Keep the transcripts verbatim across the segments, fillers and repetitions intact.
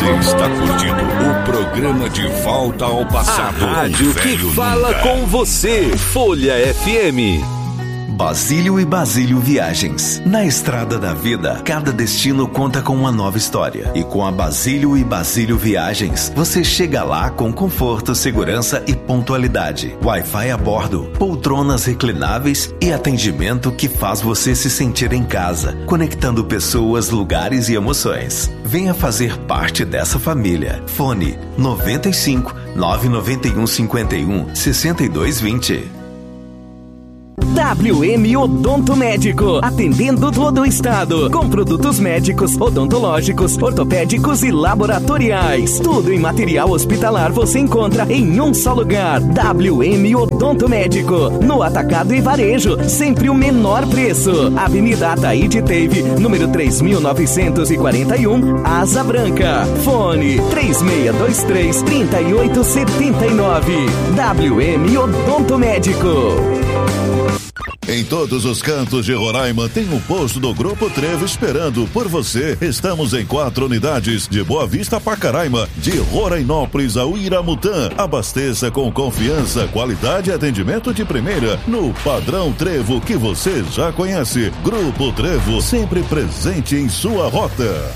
Você está curtindo o programa De Volta ao Passado. A rádio que fala nunca. Com você, Folha F M. Basílio e Basílio Viagens. Na estrada da vida, cada destino conta com uma nova história. E com a Basílio e Basílio Viagens, você chega lá com conforto, segurança e pontualidade. Wi-Fi a bordo, poltronas reclináveis e atendimento que faz você se sentir em casa, conectando pessoas, lugares e emoções. Venha fazer parte dessa família. Fone noventa e cinco, nove nove um cinco um, seis dois dois zero. W M Odonto Médico, atendendo todo o estado, com produtos médicos, odontológicos, ortopédicos e laboratoriais. Tudo em material hospitalar você encontra em um só lugar. W M Odonto Médico, no atacado e varejo, sempre o menor preço. Avenida Ataíde Teve, número três mil novecentos e quarenta e um, Asa Branca. Fone três seis dois três, três oito sete nove. W M Odonto Médico. Em todos os cantos de Roraima tem um posto do Grupo Trevo esperando por você. Estamos em quatro unidades de Boa Vista a Pacaraima, de Rorainópolis a Uiramutã. Abasteça com confiança, qualidade e atendimento de primeira no padrão Trevo que você já conhece. Grupo Trevo, sempre presente em sua rota.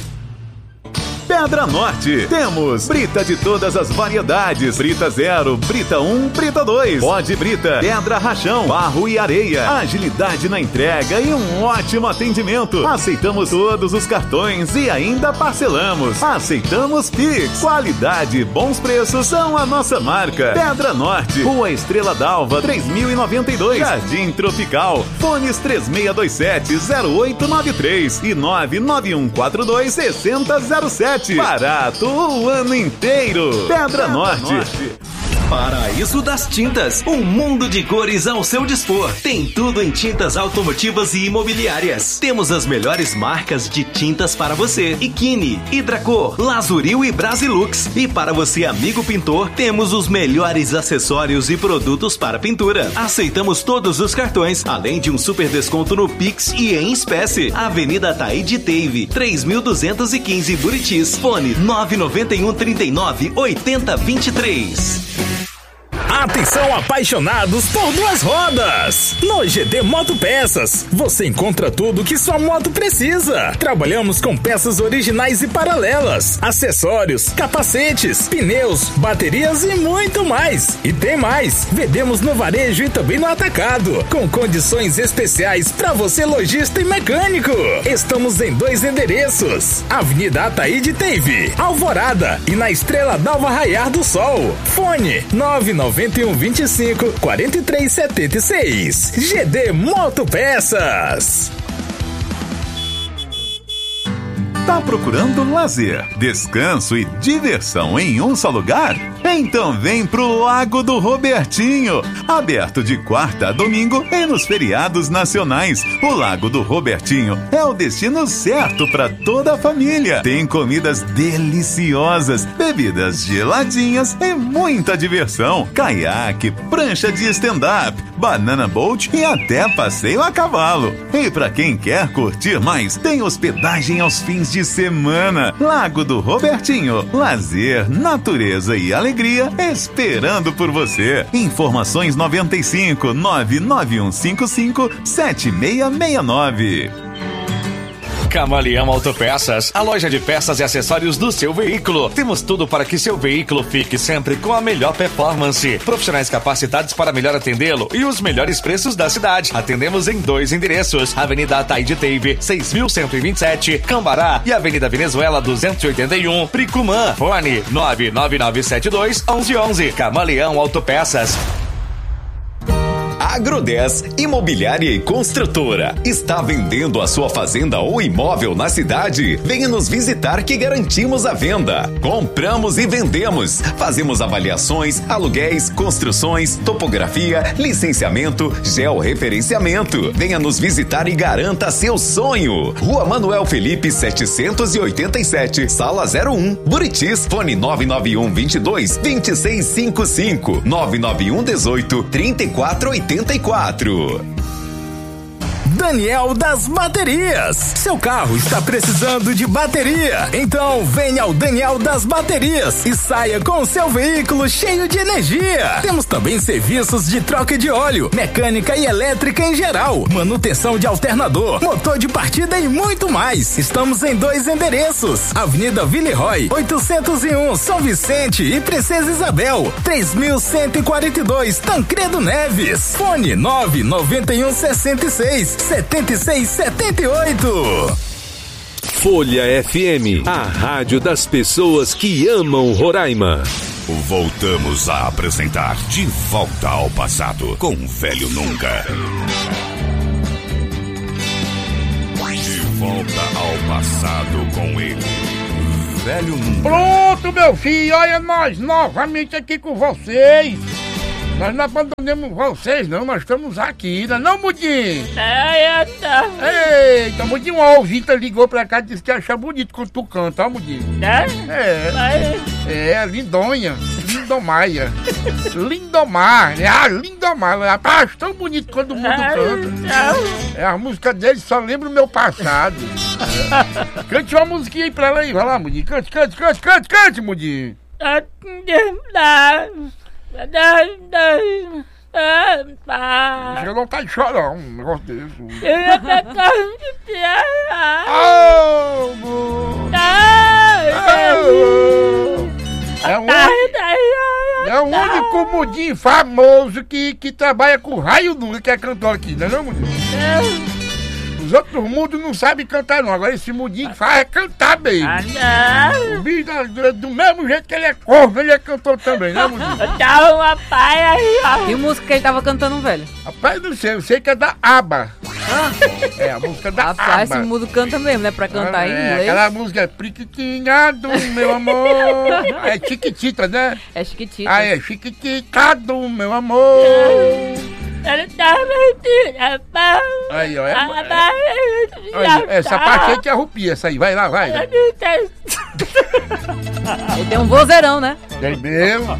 Pedra Norte, temos brita de todas as variedades, brita zero, brita um, brita dois, pó de brita, pedra rachão, barro e areia, agilidade na entrega e um ótimo atendimento. Aceitamos todos os cartões e ainda parcelamos. Aceitamos Pix. Qualidade e bons preços são a nossa marca. Pedra Norte, Rua Estrela d'Alva, três mil e noventa e dois, Jardim Tropical. Fones três seis dois sete, zero oito nove três e nove nove um quatro dois, seis zero zero sete. Barato o ano inteiro. Pedra, Pedra Norte. Norte. Paraíso das Tintas, um mundo de cores ao seu dispor. Tem tudo em tintas automotivas e imobiliárias. Temos as melhores marcas de tintas para você: Ikine, Hidracor, Lazuril e Brasilux. E para você, amigo pintor, temos os melhores acessórios e produtos para pintura. Aceitamos todos os cartões, além de um super desconto no Pix e em espécie. Avenida Ataíde Teve, três mil duzentos e quinze, Buritis. Fone nove nove um, trinta e nove, oitenta, vinte e três. Atenção, apaixonados por duas rodas! No G D Motopeças, você encontra tudo que sua moto precisa. Trabalhamos com peças originais e paralelas, acessórios, capacetes, pneus, baterias e muito mais. E tem mais! Vendemos no varejo e também no atacado, com condições especiais para você, lojista e mecânico. Estamos em dois endereços: Avenida Ataíde Teve, Alvorada, e na Estrela d'Alva Raiar do Sol. Fone nove nove um, vinte e cinco, quarenta e três, setenta e seis. G D Motopeças. Tá procurando lazer, descanso e diversão em um só lugar? Então vem pro Lago do Robertinho, aberto de quarta a domingo e nos feriados nacionais. O Lago do Robertinho é o destino certo para toda a família. Tem comidas deliciosas, bebidas geladinhas e muita diversão. Caiaque, prancha de stand-up, banana boat e até passeio a cavalo. E para quem quer curtir mais, tem hospedagem aos fins de semana. Lago do Robertinho, lazer, natureza e alegria esperando por você. Informações noventa e cinco, nove nove um cinco cinco, sete seis seis nove. Camaleão Autopeças, a loja de peças e acessórios do seu veículo. Temos tudo para que seu veículo fique sempre com a melhor performance. Profissionais capacitados para melhor atendê-lo e os melhores preços da cidade. Atendemos em dois endereços: Avenida Ataíde Teve, seis mil cento e vinte e sete, Cambará, e Avenida Venezuela duzentos e oitenta e um, Pricumã. Fone nove nove nove sete dois, onze onze. Camaleão Autopeças. Agro dez, Imobiliária e Construtora. Está vendendo a sua fazenda ou imóvel na cidade? Venha nos visitar que garantimos a venda. Compramos e vendemos. Fazemos avaliações, aluguéis, construções, topografia, licenciamento, georreferenciamento. Venha nos visitar e garanta seu sonho. Rua Manuel Felipe setecentos e oitenta e sete, Sala zero um, Buritis. Fone nove nove um, vinte e dois, vinte e seis cinquenta e cinco, nove nove um, dezoito, trinta e quatro oitenta e quatro. Daniel das Baterias. Seu carro está precisando de bateria? Então venha ao Daniel das Baterias e saia com seu veículo cheio de energia. Temos também serviços de troca de óleo, mecânica e elétrica em geral, manutenção de alternador, motor de partida e muito mais. Estamos em dois endereços: Avenida Villeroy, oitocentos e um, São Vicente e Princesa Isabel, três mil cento e quarenta e dois, Tancredo Neves. Fone nove nove um sessenta e seis, setenta e seis setenta e oito. Folha F M, a rádio das pessoas que amam Roraima. Voltamos a apresentar De Volta ao Passado com o Velho Nunca. De volta ao passado com ele, Velho Nunca. Pronto, meu filho, olha nós novamente aqui com vocês. Nós não abandonamos vocês, não, nós estamos aqui, não é não, Mudinho? É, tá. Eita, Mudinho, uma ouvinte ligou pra cá e disse que acha bonito quando tu canta, ó, Mudinho. É? É. É, Lindonha, Lindomaia. Lindomar, é a Lindomar, ela acha tão bonito quando o mundo canta. É, a música dele só lembra o meu passado. É. Cante uma musiquinha aí pra ela aí, vai lá, Mudinho, cante, cante, cante, cante, cante, Mudinho. Você não tá de chorar, um negócio desse. Oh, é, um, é o único Mudinho famoso que, que trabalha com Raio Nunca, que é cantor aqui, não é não, Mudinho? Os outros mundos não sabem cantar não, agora esse Mudinho que faz é cantar bem. O bicho, do mesmo jeito que ele é corvo, ele é cantor também, né, Mudinho? Tava uma paia aí, ó. Que música que ele tava cantando, velho? Rapaz, não sei, eu sei que é da ABBA. Ah. É, a música da Rapaz, ABBA. esse mundo canta mesmo, né, pra cantar é, em inglês. Aquela música é Priquitinhado, meu amor. É Chiquitita, né? É Chiquitita. Ah, é Chiquititado, meu amor. Ele tá mentira, pá. Aí, ó. É, é, aí, essa parte aí que arrupia, essa aí. Vai lá, vai. Ele tem um vozeirão, né? Tem mesmo.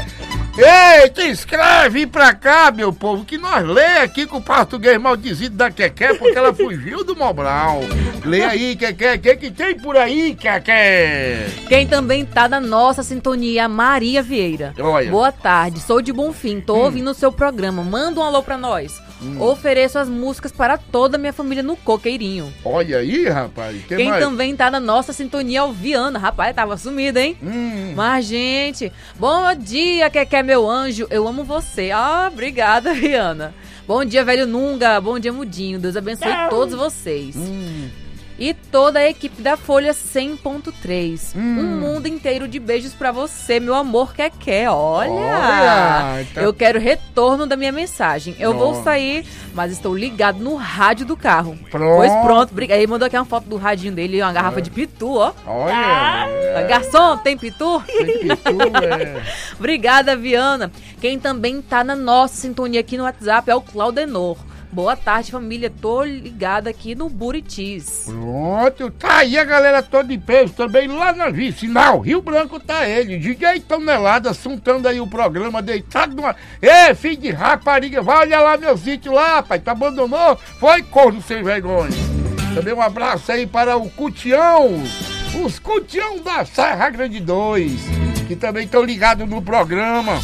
Eita, escreve pra cá, meu povo, que nós lê aqui com o português maldizido da Keké, porque ela fugiu do Mobral. Lê aí, Keké, o que que tem por aí, Keké? Quem também tá na nossa sintonia, Maria Vieira. Olha. Boa tarde, sou de Bonfim, tô hum. ouvindo o seu programa, manda um alô pra nós. Hum. Ofereço as músicas para toda a minha família no Coqueirinho. Olha aí, rapaz. Que Quem mais? também tá na nossa sintonia é o Viana. Rapaz, tava sumido, hein? Hum. Mas, gente, bom dia, Keké, meu anjo. Eu amo você. Ah, obrigada, Viana. Bom dia, Velho Nunga. Bom dia, Mudinho. Deus abençoe Não. todos vocês. Hum. E toda a equipe da Folha cem ponto três. Hum. Um mundo inteiro de beijos pra você, meu amor Keké. Olha! Olha tá... Eu quero retorno da minha mensagem. Eu Pronto. vou sair, mas estou ligado no rádio do carro. Pronto. Pois pronto. Aí mandou aqui uma foto do radinho dele, uma garrafa é. de pitu, ó. Olha! Ah, é. Garçom, tem pitu? Tem pitu, é. Obrigada, Viana. Quem também tá na nossa sintonia aqui no WhatsApp é o Claudenor. Boa tarde, família. Tô ligada aqui no Buritis. Pronto, tá aí a galera toda em peso também lá na Vicinal. Rio Branco tá ele, D J Tonelada, assuntando aí o programa, deitado numa... Ê, filho de rapariga, vai olhar lá meu sítio lá, pai. Tu abandonou? Foi corno sem vergonha. Também um abraço aí para o Cutião, os Cutião da Serra Grande dois, que também estão ligados no programa.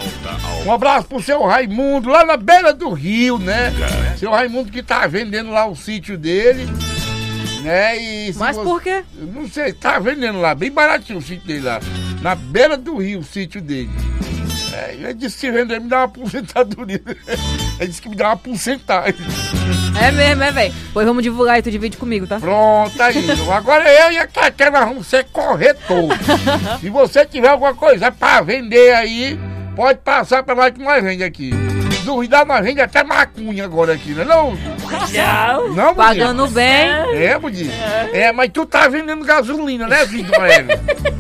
Um abraço pro seu Raimundo, lá na beira do rio, né? Seu Raimundo que tá vendendo lá o sítio dele, né? E Mas você... por quê? Não sei, tá vendendo lá, bem baratinho o sítio dele lá. Na beira do rio o sítio dele. É, ele disse que se vender me dá uma porcentadoria. Ele disse que me dá uma porcentagem. É mesmo, é, velho. Pois vamos divulgar e tu divide comigo, tá? Pronto, aí. Agora eu e a Keké nós vamos ser corretor. Se você tiver alguma coisa pra vender aí, pode passar pra lá que nós vende aqui. Se duvidar, nós vende até macunha agora aqui, né? Não, não, não pagando bem. É, Mudinho. É, mas tu tá vendendo gasolina, né, filho do Aéreo?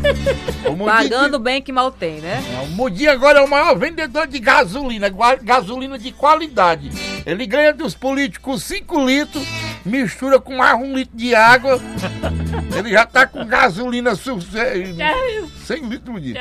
Pagando que... bem que mal tem, né? O Mudinho agora é o maior vendedor de gasolina, gasolina de qualidade. Ele ganha dos políticos cinco litros, mistura com mais um litro de água. Ele já tá com gasolina cem litros, Mudinho.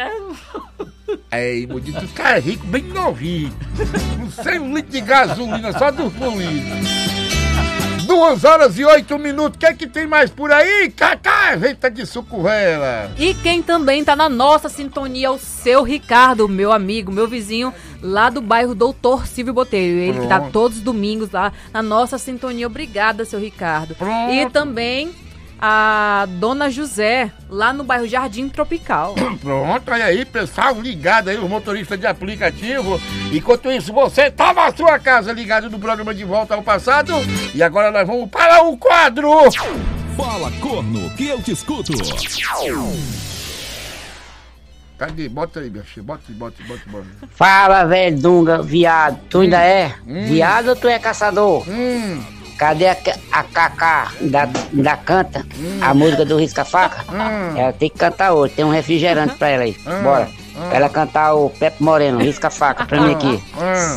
É, Mudinho, tu tá rico, bem novinho. Com cem litros de gasolina só dos políticos. duas horas e oito minutos. O que é que tem mais por aí? Cacá, venta de sucurrela. E quem também tá na nossa sintonia é o seu Ricardo, meu amigo, meu vizinho, lá do bairro Doutor Silvio Botelho. Ele que tá todos os domingos lá na nossa sintonia. Obrigada, seu Ricardo. Pronto. E também a Dona José, lá no bairro Jardim Tropical. Pronto, olha aí, pessoal, ligado aí, os motoristas de aplicativo. Enquanto isso, você tá na sua casa ligado no programa De Volta ao Passado. E agora nós vamos para o quadro Fala, corno, que eu te escuto. Cadê? Bota aí, meu filho, bota, bota, bota, bota. Fala, velho Dunga, viado. Tu ainda é? Hum. Viado ou tu é caçador? Hum. Cadê a, a Cacá da, da canta? Hum. A música do Risca-Faca? Hum. Ela tem que cantar hoje. Tem um refrigerante pra ela aí. Hum. Bora. Hum. Pra ela cantar o Pepe Moreno, Risca-Faca, pra mim aqui. Hum.